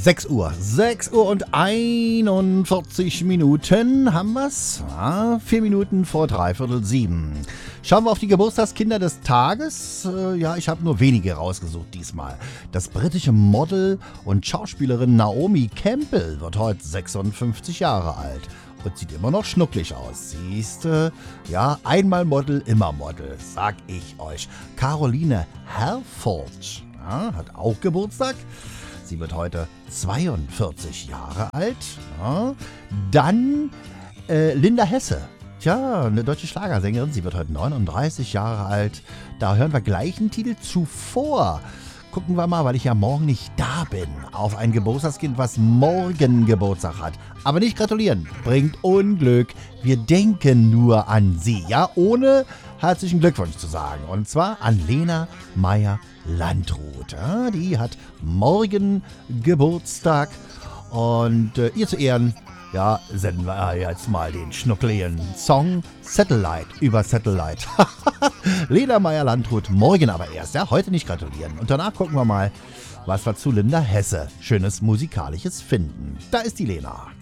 6 Uhr und 41 Minuten haben wir's. Ja, 4 Minuten vor 6:45. Schauen wir auf die Geburtstagskinder des Tages. Ich habe nur wenige rausgesucht diesmal. Das britische Model und Schauspielerin Naomi Campbell wird heute 56 Jahre alt. Und sieht immer noch schnucklig aus. Siehste, einmal Model, immer Model, sag ich euch. Caroline Herford hat auch Geburtstag. Sie wird heute 42 Jahre alt. Ja. Dann Linda Hesse. Tja, eine deutsche Schlagersängerin. Sie wird heute 39 Jahre alt. Da hören wir gleich einen Titel zuvor. Gucken wir mal, weil ich ja morgen nicht da bin, auf ein Geburtstagskind, was morgen Geburtstag hat. Aber nicht gratulieren, bringt Unglück. Wir denken nur an sie, ohne herzlichen Glückwunsch zu sagen. Und zwar an Lena Meyer-Landrut. Ja, die hat morgen Geburtstag. Und ihr zu Ehren, senden wir jetzt mal den schnuckligen Song Satellite über Satellite. Lena Meyer-Landrut, morgen aber erst, heute nicht gratulieren. Und danach gucken wir mal, was wir zu Linda Hesse Schönes Musikalisches finden. Da ist die Lena.